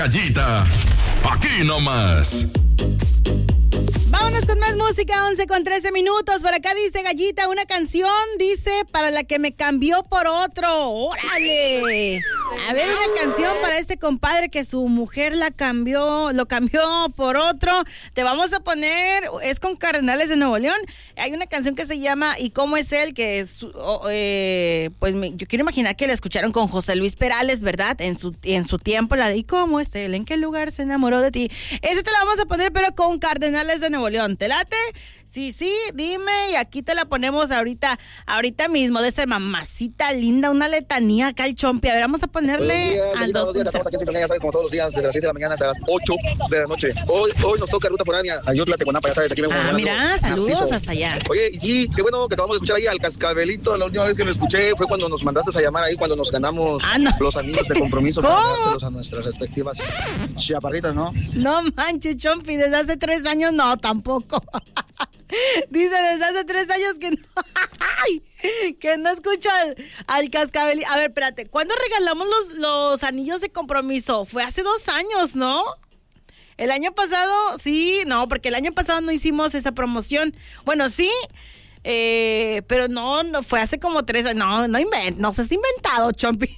Gallita, aquí nomás. Vámonos con más música, 11:13. Por acá dice Gallita, una canción, dice, para la que me cambió por otro. ¡Órale! A ver, una canción para este compadre que su mujer lo cambió por otro. Te vamos a poner, es con Cardenales de Nuevo León. Hay una canción que se llama ¿Y cómo es él? Que es, yo quiero imaginar que la escucharon con José Luis Perales, ¿verdad? En su tiempo, la de ¿Y cómo es él? ¿En qué lugar se enamoró de ti? Ese te la vamos a poner, pero con Cardenales de Nuevo León. ¿Te late? Sí, dime, y aquí te la ponemos ahorita mismo, de esa mamacita linda, una letanía acá al Chompi. A ver, vamos a ponerle al 2. Estamos aquí en sintonía, ya sabes, como todos los días, desde las 7 de la mañana hasta las 8 de la noche. Hoy nos toca ruta foránea, Ayutla, Teconapa, ya sabes, aquí vemos. Mira, saludos Narciso. Hasta allá. Oye, y sí, qué bueno que te vamos a escuchar ahí al Cascabelito. La última vez que lo escuché fue cuando nos mandaste a llamar ahí, cuando nos ganamos los anillos de compromiso para dárselos a nuestras respectivas chaparritas, ¿no? No manches, Chompi, desde hace 3 años no, tampoco. Dice desde hace 3 años que no, que no escucho al Cascabel. A ver, espérate, ¿cuándo regalamos los anillos de compromiso? Fue hace 2 años, ¿no? El año pasado, sí, no, porque el año pasado no hicimos esa promoción. Bueno, sí, pero no fue hace como 3 años. No seas inventado, Chompi.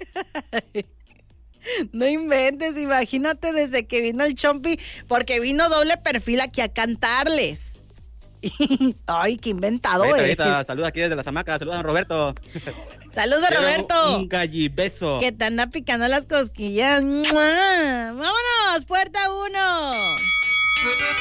No inventes, imagínate desde que vino el Chompi, porque vino doble perfil aquí a cantarles. Ay, qué inventado Saludos aquí desde las hamacas, saludos a Roberto. Saludos a Roberto. Un gallibeso. Que te anda picando las cosquillas. ¡Mua! Vámonos, puerta 1.